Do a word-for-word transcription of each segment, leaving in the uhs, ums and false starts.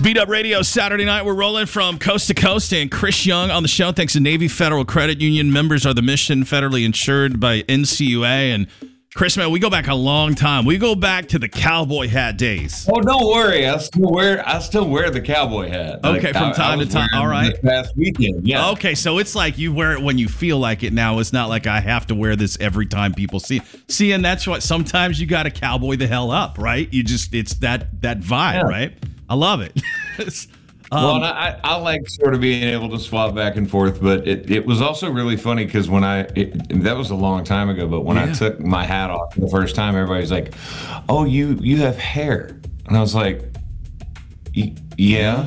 Beat Up Radio Saturday night. We're rolling from coast to coast, and Chris Young on the show. Thanks to Navy Federal Credit Union. Members are the mission, federally insured by N C U A. And Chris, man, we go back a long time. We go back to the cowboy hat days. Oh, don't worry. I still wear I still wear the cowboy hat. Okay, like, from I, time I to time. All right. Past weekend, yeah. Okay, so it's like you wear it when you feel like it now. It's not like I have to wear this every time people see it. See, and that's what sometimes you got to cowboy the hell up, right? You just, it's that that vibe, Yeah. right? I love it. Well, Um, and I, I like sort of being able to swap back and forth, but it, it was also really funny because when I, it, that was a long time ago, but when Yeah. I took my hat off the first time, everybody's like, oh, you, you have hair. And I was like, "Y- yeah.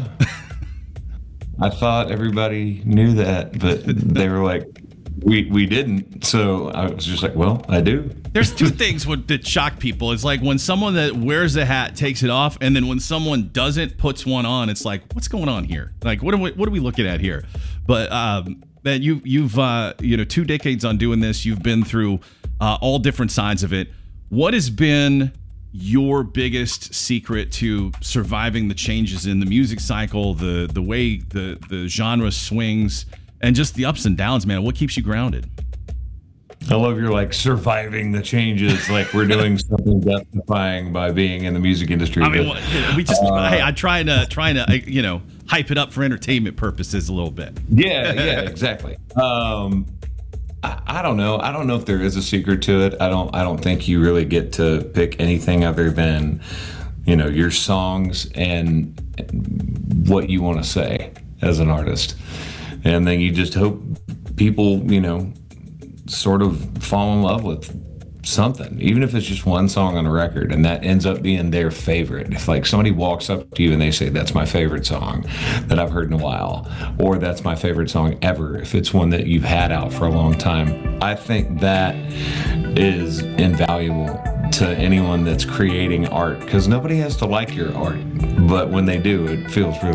I thought everybody knew that, but they were like, we, we didn't. So I was just like, well, I do. There's two things would, that shock people. It's like when someone that wears a hat takes it off, and then when someone doesn't puts one on, it's like, what's going on here? Like, what are we, what are we looking at here? But um, man, you you've uh, you know two decades on doing this. You've been through uh, all different sides of it. What has been your biggest secret to surviving the changes in the music cycle, the the way the the genre swings, and just the ups and downs, man? What keeps you grounded? I love your like surviving the changes, like we're doing something death-defying by being in the music industry. I mean, but, what- we just uh, hey, I'm trying to trying to you know hype it up for entertainment purposes a little bit. yeah, yeah, exactly. Um, I, I don't know. I don't know if there is a secret to it. I don't. I don't think you really get to pick anything other than, you know, your songs and what you want to say as an artist, and then you just hope people, you know, sort of fall in love with something, even if it's just one song on a record, and that ends up being their favorite. If like somebody walks up to you and they say, that's my favorite song that I've heard in a while, or that's my favorite song ever, if it's one that you've had out for a long time, I think that is invaluable to anyone that's creating art, because nobody has to like your art, but when they do, it feels really